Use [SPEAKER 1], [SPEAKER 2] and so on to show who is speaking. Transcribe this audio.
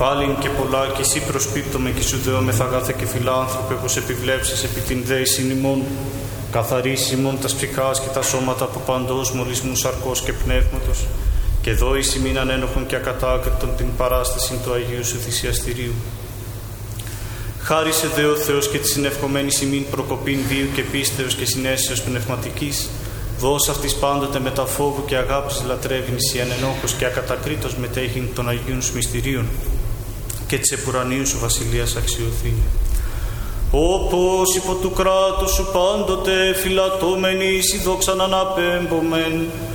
[SPEAKER 1] Πάλιν και πολλά κι εσύ προσπίπτομαι και σου δεόμεθα αγάθε και φιλάνθρωπε, όπως επιβλέψεις επί την δέησιν ημών. Καθαρίσεις ημών τας ψυχάς και τα σώματα από παντός μολυσμού σαρκός και πνεύματος. Και δώεις ημίν ανένοχον και ακατάκριτον την παράσταση του Αγίου Σου θυσιαστηρίου. Χάρισε δε ο Θεός και τη συνευχομένης ημίν προκοπήν βίου και πίστεως και συναίσθησης πνευματικής. Δώσ' αυτής πάντοτε με τα φόβου και αγάπης λατρεύειν εσύ ανενόχος και ακατακρίτως μετέχειν των Αγίων Σου μυστηρίων και της επουρανίου Σου βασιλείας αξιωθεί. Όπως υπό του κράτους Σου πάντοτε φυλατώμενοι εις η δόξαν αναπέμπομεν,